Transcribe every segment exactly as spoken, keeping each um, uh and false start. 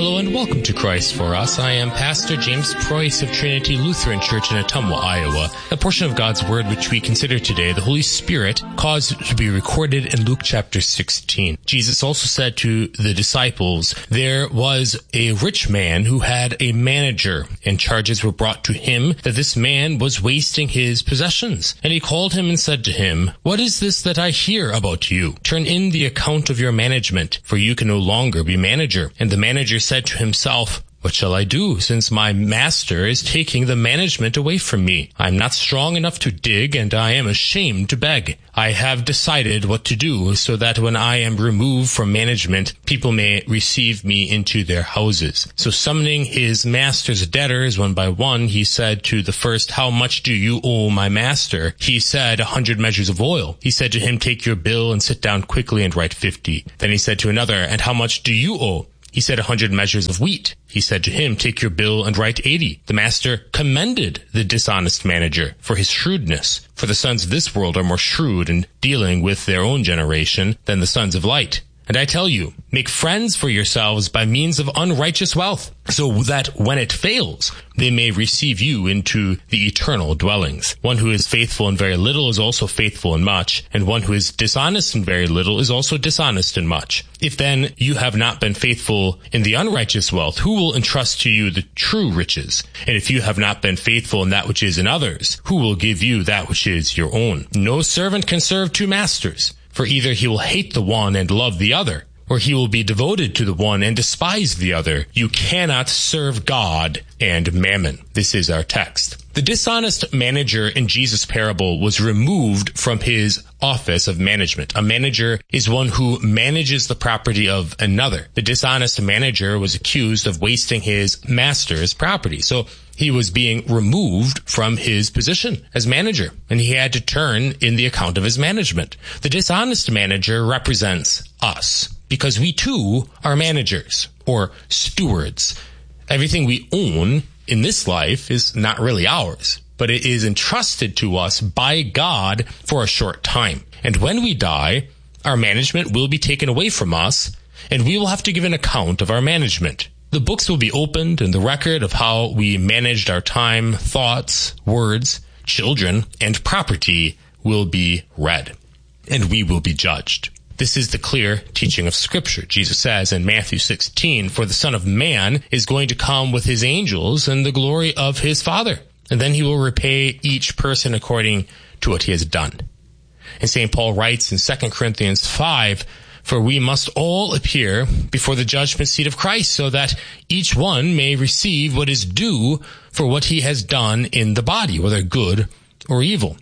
Hello and welcome to Christ for Us. I am Pastor James Preuss of Trinity Lutheran Church in Ottumwa, Iowa. A portion of God's Word which we consider today, the Holy Spirit, caused to be recorded in Luke chapter sixteen. Jesus also said to the disciples, there was a rich man who had a manager, and charges were brought to him that this man was wasting his possessions. And he called him and said to him, what is this that I hear about you? Turn in the account of your management, for you can no longer be manager. And the manager said to himself, what shall I do, since my master is taking the management away from me? I am not strong enough to dig, and I am ashamed to beg. I have decided what to do, so that when I am removed from management, people may receive me into their houses. So summoning his master's debtors one by one, he said to the first, how much do you owe my master? He said, a hundred measures of oil. He said to him, take your bill and sit down quickly and write fifty. Then he said to another, and how much do you owe? He said, a hundred measures of wheat. He said to him, take your bill and write eighty. The master commended the dishonest manager for his shrewdness. For the sons of this world are more shrewd in dealing with their own generation than the sons of light. And I tell you, make friends for yourselves by means of unrighteous wealth, so that when it fails, they may receive you into the eternal dwellings. One who is faithful in very little is also faithful in much, and one who is dishonest in very little is also dishonest in much. If then you have not been faithful in the unrighteous wealth, who will entrust to you the true riches? And if you have not been faithful in that which is in others, who will give you that which is your own? No servant can serve two masters. For either he will hate the one and love the other, or he will be devoted to the one and despise the other. You cannot serve God and mammon. This is our text. The dishonest manager in Jesus' parable was removed from his office of management. A manager is one who manages the property of another. The dishonest manager was accused of wasting his master's property. So he was being removed from his position as manager, and he had to turn in the account of his management. The dishonest manager represents us, because we too are managers or stewards. Everything we own in this life is not really ours, but it is entrusted to us by God for a short time. And when we die, our management will be taken away from us, and we will have to give an account of our management. The books will be opened, and the record of how we managed our time, thoughts, words, children, and property will be read, and we will be judged. This is the clear teaching of Scripture. Jesus says in Matthew sixteen, for the Son of Man is going to come with his angels in the glory of his Father, and then he will repay each person according to what he has done. And Saint Paul writes in Second Corinthians five, for we must all appear before the judgment seat of Christ, so that each one may receive what is due for what he has done in the body, whether good or evil.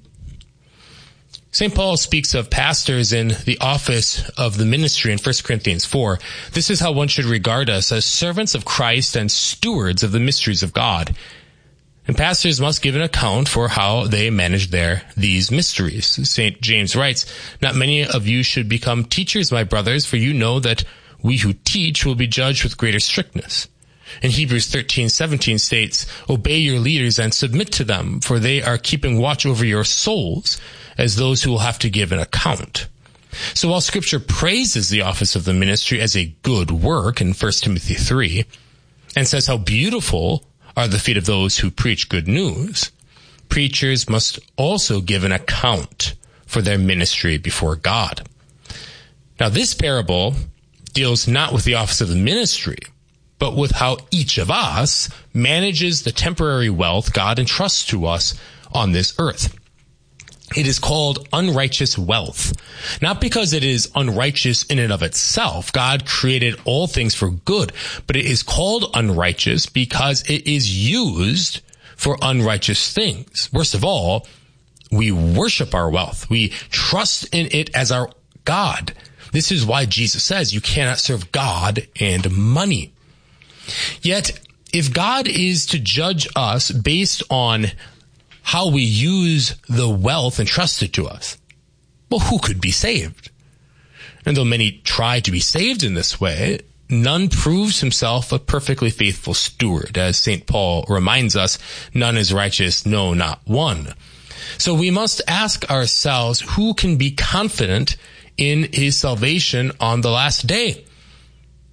Saint Paul speaks of pastors in the office of the ministry in First Corinthians four. This is how one should regard us, as servants of Christ and stewards of the mysteries of God. And pastors must give an account for how they manage their these mysteries. Saint James writes, not many of you should become teachers, my brothers, for you know that we who teach will be judged with greater strictness. And Hebrews thirteen seventeen states, obey your leaders and submit to them, for they are keeping watch over your souls as those who will have to give an account. So while Scripture praises the office of the ministry as a good work in First Timothy three, and says how beautiful are the feet of those who preach good news, preachers must also give an account for their ministry before God. Now, this parable deals not with the office of the ministry, but with how each of us manages the temporary wealth God entrusts to us on this earth. It is called unrighteous wealth, not because it is unrighteous in and of itself. God created all things for good, but it is called unrighteous because it is used for unrighteous things. Worst of all, we worship our wealth. We trust in it as our God. This is why Jesus says you cannot serve God and money. Yet, if God is to judge us based on how we use the wealth entrusted to us, well, who could be saved? And though many try to be saved in this way, none proves himself a perfectly faithful steward. As Saint Paul reminds us, none is righteous, no, not one. So we must ask ourselves, who can be confident in his salvation on the last day?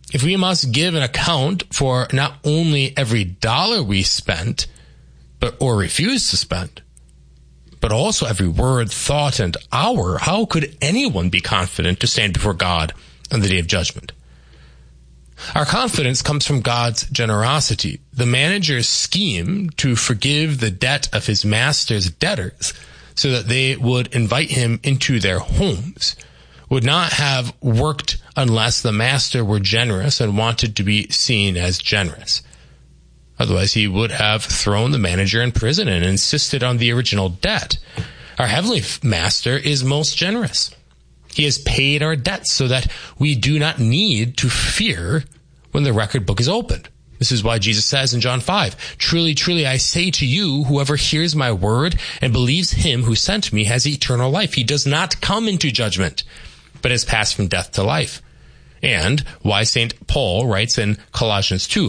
if we must give an account for not only every dollar we spent, but or refused to spend, but also every word, thought, and hour, how could anyone be confident to stand before God on the day of judgment? Our confidence comes from God's generosity. The manager's scheme to forgive the debt of his master's debtors so that they would invite him into their homes would not have worked unless the master were generous and wanted to be seen as generous. Otherwise, he would have thrown the manager in prison and insisted on the original debt. Our heavenly master is most generous. He has paid our debts so that we do not need to fear when the record book is opened. This is why Jesus says in John five, "Truly, truly, I say to you, whoever hears my word and believes him who sent me has eternal life. He does not come into judgment, but has passed from death to life." And why Saint Paul writes in Colossians two,